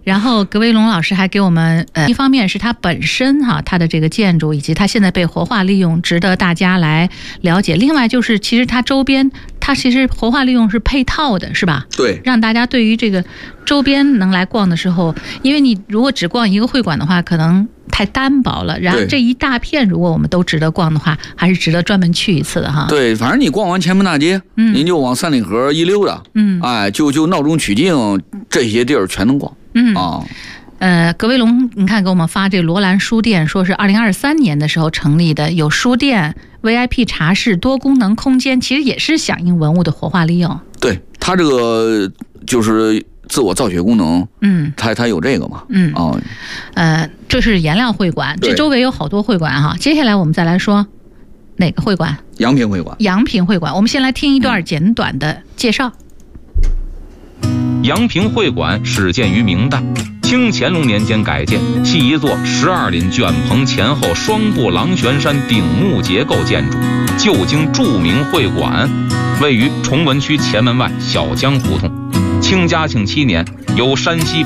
然后葛维龙老师还给我们一方面是它本身它的这个建筑以及它现在被活化利用，值得大家来了解。另外就是其实它周边它其实活化利用是配套的，是吧？ 对， 让大家对于这个周边能来逛的时候，因为你如果只逛一个会馆的话可能太单薄了，然后这一大片如果我们都值得逛的话，还是值得专门去一次的哈。 对，反正你逛完前门大街，您就往三里河一溜达，就闹中取静这些地儿全能逛， 葛维龙，你看给我们发这罗兰书店，说是2023年的时候成立的，有书店、VIP 茶室、多功能空间，其实也是响应文物的活化利用。 对，它这个就是自我造血功能，它有这个嘛， 这是颜料会馆，这周围有好多会馆哈。接下来我们再来说哪个会馆？ 阳平会馆。 阳平会馆，我们先来听一段简短的介绍。 阳平会馆始建于明代，清乾隆年间改建，系一座12檩卷棚前后双部廊旋山顶木结构建筑，旧京著名会馆，位于崇文区前门外小江胡同。清嘉庆7年，由山西